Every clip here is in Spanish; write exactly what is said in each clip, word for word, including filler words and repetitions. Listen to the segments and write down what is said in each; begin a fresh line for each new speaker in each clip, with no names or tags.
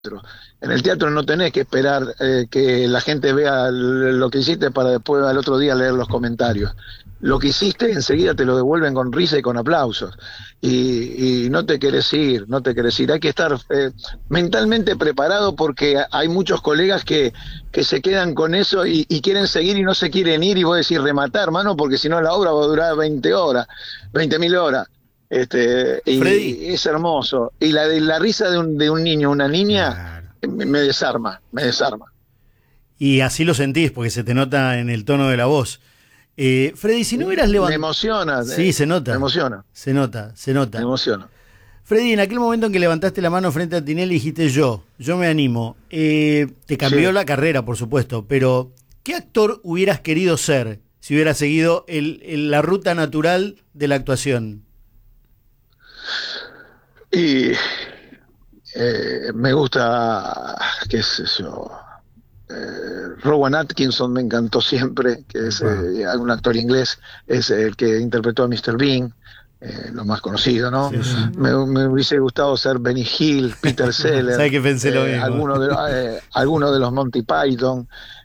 En el teatro no tenés que esperar eh, que la gente vea lo que hiciste para después al otro día leer los comentarios. Lo que hiciste enseguida te lo devuelven con risa y con aplausos. Y, y no te querés ir, no te querés ir. Hay que estar eh, mentalmente preparado porque hay muchos colegas que, que se quedan con eso y, y quieren seguir y no se quieren ir y vos decís rematar, hermano, porque si no la obra va a durar veinte horas, veinte mil horas. Este, y
Freddy.
es hermoso. Y la, la risa de un, de un niño, una niña,
Claro.
me, me desarma, me desarma.
Y así lo sentís, porque se te nota en el tono de la voz. Eh, Freddy, si no hubieras
Me
levantado...
emociona.
Sí,
eh,
se nota.
Me emociona.
Se nota, se nota.
Me emociona.
Freddy, en aquel momento en que levantaste la mano frente a Tinelli dijiste yo, yo me animo. Eh, te cambió
Sí.
la carrera, por supuesto, pero ¿qué actor hubieras querido ser si hubieras seguido el, el- la ruta natural de la actuación?
Y eh, me gusta, qué sé yo, eh, Rowan Atkinson me encantó siempre, que es eh, un actor inglés, es el que interpretó a míster Bean, eh, lo más conocido, ¿no?
Sí, sí.
Me, me hubiese gustado ser Benny Hill, Peter Sellers,
¿Sabes que pensé lo
eh,
mismo?
alguno de, eh, alguno de los Monty Python.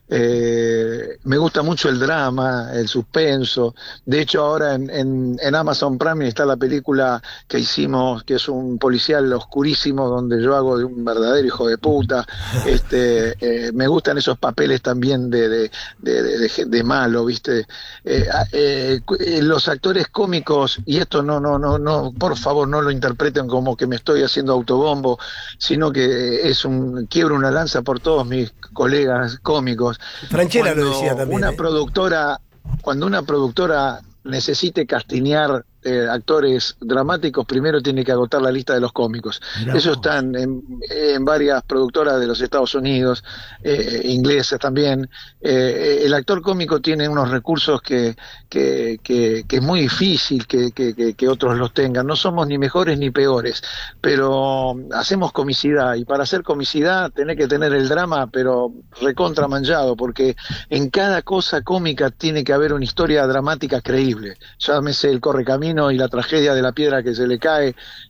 Eh, me gusta mucho el drama, el suspenso. De hecho, ahora en, en, en Amazon Prime está la película que hicimos, que es un policial oscurísimo, donde yo hago de un verdadero hijo de puta. Este, eh, me gustan esos papeles también de, de, de, de, de, de malo, ¿viste? Eh, eh, eh, los actores cómicos, y esto no, no, no, no, por favor, no lo interpreten como que me estoy haciendo autobombo, sino que es un quiebro una lanza por todos mis colegas cómicos.
Franchella
Cuando
lo decía también.
Una
¿eh?
productora, cuando una productora necesite castinear eh, actores dramáticos, primero tiene que agotar la lista de los cómicos.
Mirá
Eso
vos.
está en, en, en varias productoras de los Estados Unidos, eh, inglesas también. Eh, el actor cómico tiene unos recursos que, que, que, que es muy difícil que, que, que, que otros los tengan. No somos ni mejores ni peores, pero hacemos comicidad, y para hacer comicidad tenés que tener el drama, pero recontra manchado, porque en cada cosa cómica tiene que haber una historia dramática creíble. Llámese El Correcamino y la tragedia de la piedra que se le cae,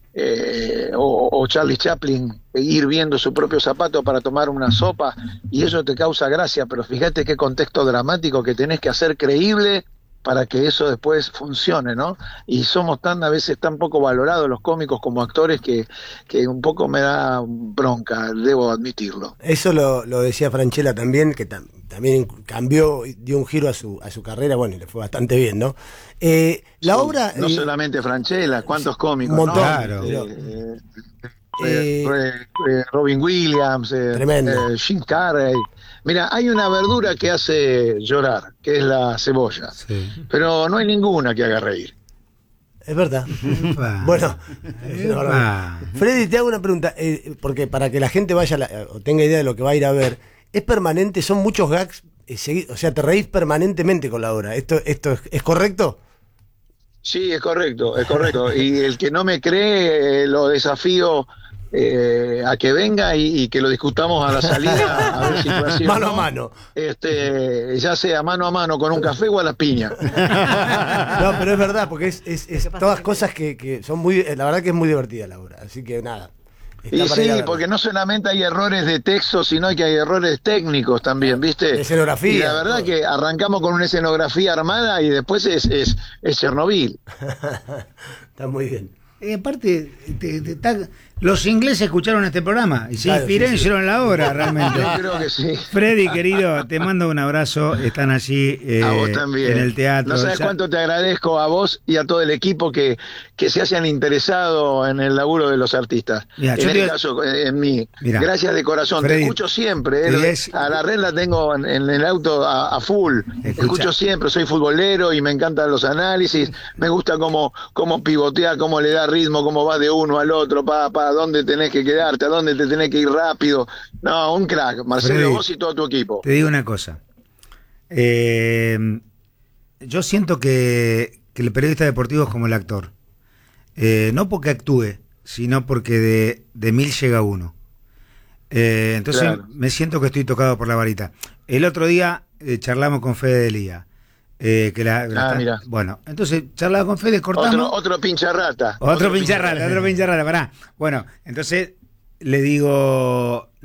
eh, o, o Charlie Chaplin ir viendo su propio zapato para tomar una sopa, y eso te causa gracia, pero fíjate qué contexto dramático que tenés que hacer creíble para que eso después funcione, ¿no? Y somos tan, a veces tan poco valorados los cómicos como actores que, que un poco me da bronca, debo admitirlo.
Eso lo, lo decía Franchella también, que tam- también cambió, dio un giro a su, a su carrera, bueno, y le fue bastante bien, ¿no? Eh, la
Sí,
obra...
no
eh,
solamente Franchella, cuántos cómicos,
un montón,
¿no?
Claro.
Eh, eh,
Eh,
eh, eh, Robin Williams, eh,
Tremendo.
eh, Jim Carrey. Mira, hay una verdura que hace llorar, que es la cebolla,
Sí.
pero no hay ninguna que haga reír.
Es verdad.
Epa.
Bueno, es una verdad.
Epa.
Freddy, te hago una pregunta, eh, porque para que la gente vaya a la- o tenga idea de lo que va a ir a ver, ¿es permanente? ¿Son muchos gags? eh, segui- o sea, te reís permanentemente con la obra. ¿Esto, esto es, es correcto?
Sí, es correcto, es correcto. Y el que no me cree, eh, lo desafío eh, a que venga y, y que lo discutamos a la salida, a ver si fue así o
Mano
no.
a mano.
Este, ya sea mano a mano con un café o a la piña.
No, pero es verdad, porque es, es, es todas cosas que, que son muy... La verdad que es muy divertida la obra, así que nada. está
Y
para ir a
sí,
verla.
porque no solamente hay errores de texto, sino que hay errores técnicos también, ¿viste?
De escenografía,
Y la verdad
todo.
que arrancamos con una escenografía armada y después es, es, es Chernobyl.
Está muy bien.
Eh, aparte, te- te- ta- los ingleses escucharon este programa y se
Claro,
inspiraron
sí,
y
sí.
hicieron la obra realmente.
Yo creo que sí.
Freddy, querido, te mando un abrazo. Están allí eh,
A vos también.
en el teatro.
No sabes
Ya-
cuánto te agradezco a vos y a todo el equipo que, que se hayan interesado en el laburo de los artistas.
Mirá,
en
yo
este
te-
caso, eh, en mí.
Mirá.
Gracias de corazón.
Freddy,
te escucho siempre. eh.
te des-
A la red la tengo en, en el auto a, a full. Te
Escucha.
escucho siempre. Soy futbolero y me encantan los análisis. Me gusta cómo, cómo pivotea, cómo le da ritmo, cómo va de uno al otro, para pa, dónde tenés que quedarte, a dónde te tenés que ir rápido. No, un crack. Marcelo,
Freddy,
vos y todo tu equipo.
Te digo una cosa. Eh, yo siento que, que el periodista deportivo es como el actor. Eh, no porque actúe, sino porque de, de mil llega uno. Eh, entonces
Claro.
me siento que estoy tocado por la varita. El otro día eh, charlamos con Fede Delía. Eh, que la, la
Ah,
está-
mira.
Bueno, entonces charlaba con Fede, cortamos.
Otro, otro pincha rata.
Otro pinche rata, otro pinche rata, pará. Bueno, entonces le digo,